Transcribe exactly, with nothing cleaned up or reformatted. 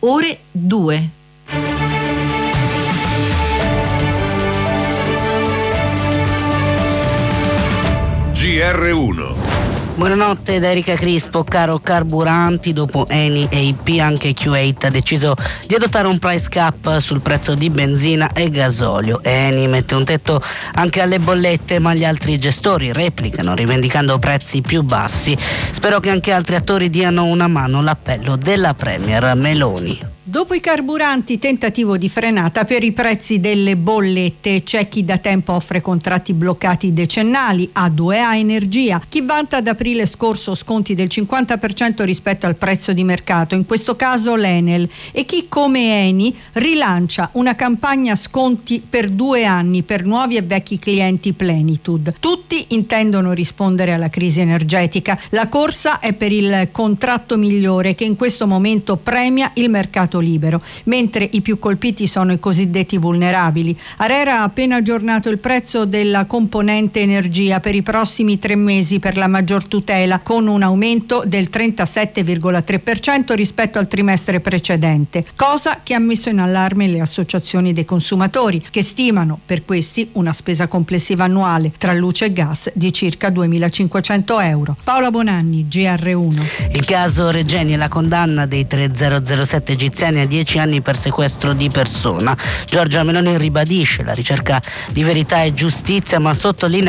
ore due. G R uno. Buonanotte da Erika Crispo. Caro carburanti, dopo Eni e I P anche Kuwait ha deciso di adottare un price cap sul prezzo di benzina e gasolio. Eni mette un tetto anche alle bollette, ma gli altri gestori replicano rivendicando prezzi più bassi. Spero che anche altri attori diano una mano. L'appello della Premier Meloni. Dopo i carburanti, tentativo di frenata per i prezzi delle bollette. C'è chi da tempo offre contratti bloccati decennali, A due A Energia, chi vanta ad aprile scorso sconti del cinquanta per cento rispetto al prezzo di mercato, in questo caso l'Enel, e chi come Eni rilancia una campagna sconti per due anni per nuovi e vecchi clienti Plenitude. Tutti intendono rispondere alla crisi energetica. La corsa è per il contratto migliore, che in questo momento premia il mercato libero, mentre i più colpiti sono i cosiddetti vulnerabili. ARERA ha appena aggiornato il prezzo della componente energia per i prossimi tre mesi per la maggior tutela, con un aumento del trentasette virgola tre per cento rispetto al trimestre precedente, cosa che ha messo in allarme le associazioni dei consumatori, che stimano per questi una spesa complessiva annuale tra luce e gas di circa duemilacinquecento euro. Paola Bonanni, G R uno. Il caso Regeni e la condanna dei tre zero zero sette egiziani a dieci anni per sequestro di persona. Giorgia Meloni ribadisce la ricerca di verità e giustizia, ma sottolinea